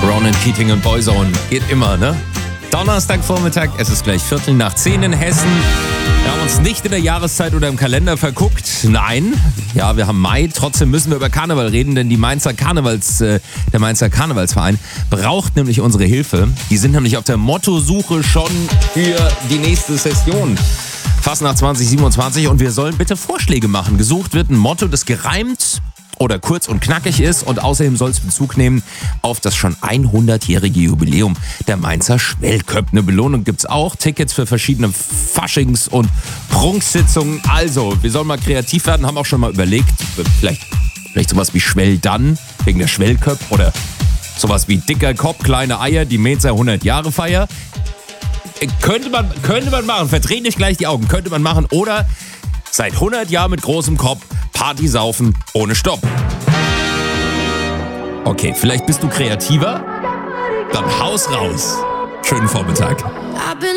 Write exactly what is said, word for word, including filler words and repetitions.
Ronan Keating und Boyzone. Geht immer, ne? Donnerstagvormittag, es ist gleich Viertel nach zehn in Hessen. Wir haben uns nicht in der Jahreszeit oder im Kalender verguckt. Nein, ja, wir haben Mai. Trotzdem müssen wir über Karneval reden, denn die Mainzer Karnevals, äh, der Mainzer Karnevalsverein braucht nämlich unsere Hilfe. Die sind nämlich auf der Mottosuche schon für die nächste Session. Fastnacht zwanzig siebenundzwanzig, und wir sollen bitte Vorschläge machen. Gesucht wird ein Motto, das gereimt oder kurz und knackig ist, und außerdem soll es Bezug nehmen auf das schon hundertjährige Jubiläum der Mainzer Schwellköpp. Eine Belohnung gibt's auch, Tickets für verschiedene Faschings- und Prunksitzungen. Also, wir sollen mal kreativ werden, haben auch schon mal überlegt, vielleicht, vielleicht sowas wie Schwell-Dann, wegen der Schwellköpp, oder sowas wie dicker Kopf, kleine Eier, die Mainzer hundert-Jahre-Feier. Könnte man, könnte man machen, verdreht nicht gleich die Augen, könnte man machen, oder seit hundert Jahren mit großem Kopf, Party saufen ohne Stopp. Okay, vielleicht bist du kreativer? Dann haus raus. Schönen Vormittag.